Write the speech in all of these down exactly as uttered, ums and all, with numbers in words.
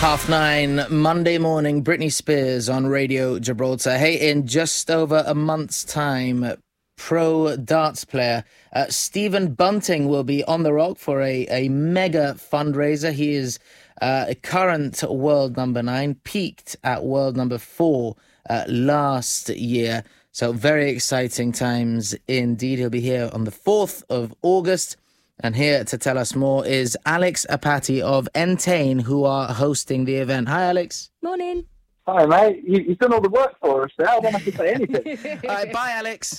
Half nine, Monday morning, Britney Spears on Radio Gibraltar. Hey, in just over a month's time, pro darts player uh, Stephen Bunting will be on the rock for a, a mega fundraiser. He is uh, a current world number nine, peaked at world number four uh, last year. So very exciting times indeed. He'll be here on the fourth of August. And here to tell us more is Alex Apati of Entain, who are hosting the event. Hi, Alex. Morning. Hi, mate. You, you've done all the work for us there. I don't have to say anything. All right, bye, Alex.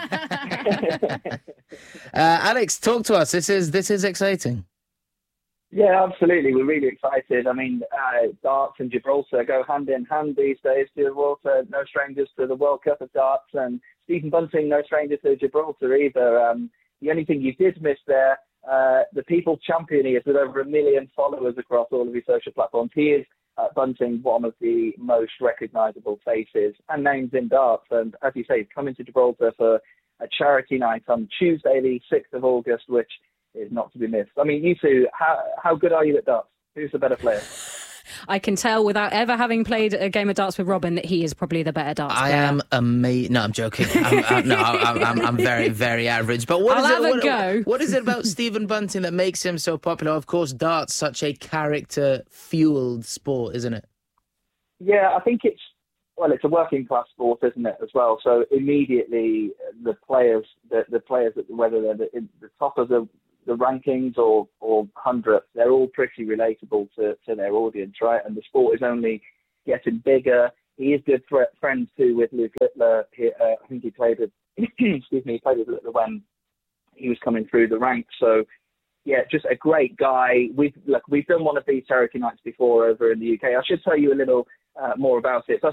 uh, Alex, talk to us. This is this is exciting. Yeah, absolutely. We're really excited. I mean, uh, darts and Gibraltar go hand in hand these days. Gibraltar, no strangers to the World Cup of darts, and Stephen Bunting, no stranger to Gibraltar either. Um, the only thing you did miss there, uh, the People Champion he is with over a million followers across all of his social platforms. He is, uh, Bunting, one of the most recognisable faces and names in darts. And as you say, he's coming to Gibraltar for a charity night on Tuesday, the sixth of August, which is not to be missed. I mean, you two, how, how good are you at darts? Who's the better player? I can tell without ever having played a game of darts with Robin that he is probably the better darts I player. am amazing. No, I'm joking. I'm, I'm, no, I'm, I'm, I'm very, very average. But what I'll is have it? a What, go. what is it about Stephen Bunting that makes him so popular? Of course, darts such a character-fueled sport, isn't it? Yeah, I think it's well, it's a working class sport, isn't it, as well? So immediately, the players, the, the players, whether they're the, the top of the the rankings or or hundredth, they're all pretty relatable to, to their audience, right? And the sport is only getting bigger. He is good fr- friends too with Luke Littler. He, uh, I think he played with, excuse me, he played with Littler when he was coming through the ranks. So yeah, just a great guy. We've look, we've done one of these charity nights before over in the U K. I should tell you a little uh, more about it. So